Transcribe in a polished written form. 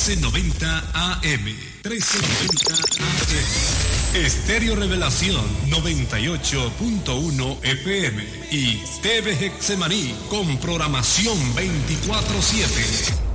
1390 AM. 1390 AM. Estéreo Revelación 98.1 FM. Y TV Hexemaní con programación 24/7.